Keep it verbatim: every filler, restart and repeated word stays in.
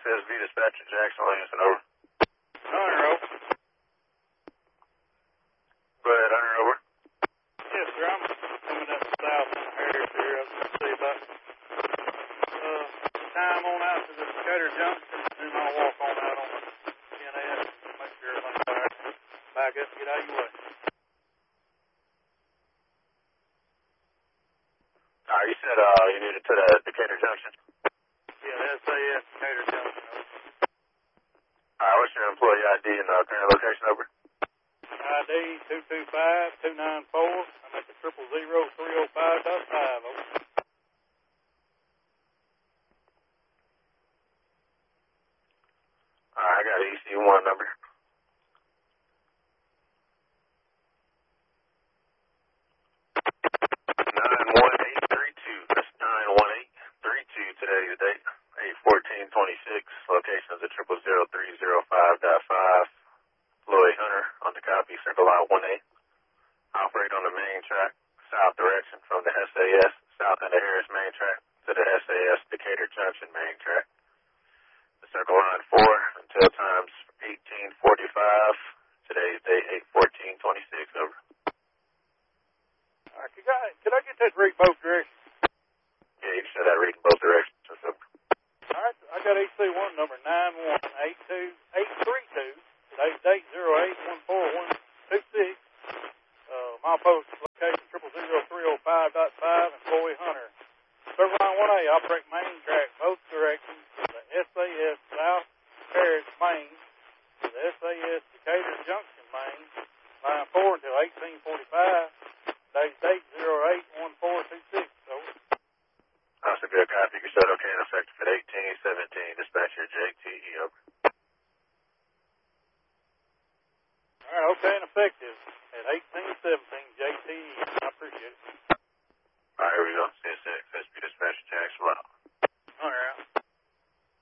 S V dispatcher Jackson Williamson, over. Hunter, over. Go ahead, Hunter, over. Yes, sir. I'm coming up south on Harris here. I was going to see about uh, time on out to the Decatur Junction, and then I'll walk on out on the N S, make sure everything's all right. Back up, get out of your way. All right, you said uh, you needed to the Decatur Junction. Yeah, the S A S Decatur Junction, over. All right, what's your employee I D and uh, current location, over? I D two two five two nine four. I'm at the triple zero three oh five dot five, over. All right, I got an E C one number. nine one eight three two. That's nine one eight three two. Today's date, eight fourteen twenty-six. Location is the triple zero three zero five dot five. Floyd Hunter on the copy, circle line one eight. Operate on the main track, south direction from the S A S, south end of Harris main track, to the S A S Decatur Junction main track. The circle line four until times eighteen forty-five. Today's date, eight fourteen twenty-six, over. All right, could I, could I get that to read both directions? Yeah, you can show that reading both directions. So, All right, I got E C one number nine one eight two eight three two. Today's date zero eight one four one two six. Uh, my post location triple zero three oh five dot five and Floyd Hunter. Circle line one A operate main track both directions to the S A S South Harris main to the S A S Decatur Junction main. Line four until eighteen forty-five. Today's date zero eight one four two six. Over. that's a good copy. You can show it okay and effective at eighteen seventeen. Dispatcher J T E, over. All right, okay and effective at eighteen seventeen J T E. I appreciate it. All right, here we go. C S X, S P Dispatcher Jackson.